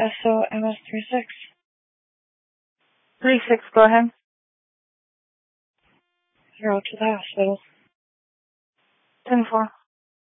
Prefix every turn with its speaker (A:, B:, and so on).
A: SOMS36.
B: 36, go ahead.
A: 0 to the hospital.
B: 10-4.